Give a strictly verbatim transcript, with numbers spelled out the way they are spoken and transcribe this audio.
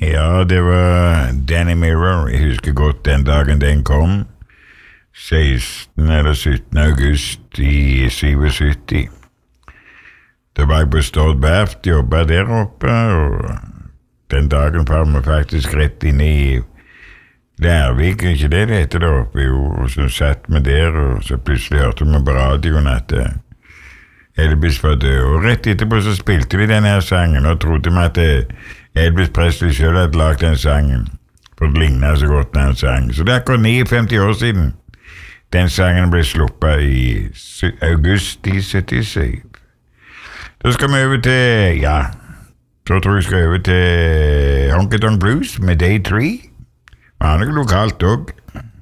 Ja, det var Danny Mirror. Jeg husker godt den dagen den kom. sekstende eller syttende august i syttisju. Da var jeg på Stord Verft, jobbet der oppe, og den dagen var vi faktisk rett inne i Lærvik, ikke det det heter der oppe, jo, og så satt vi der, og så plutselig hørte vi på radioen at uh, Elvis var død, og rett etterpå så spilte vi denne her sangen, og trodde vi at uh, Elvis Presley selv hadde lagt den sangen, for det lignet så godt når han sang. Så det er akkurat nioghalvfems år siden den sangen ble sluppet i august i syttisju. Da skal vi over til, ja, så tror jeg vi skal over til Honky Tonk Blues med Day tre. Og han er lokalt også.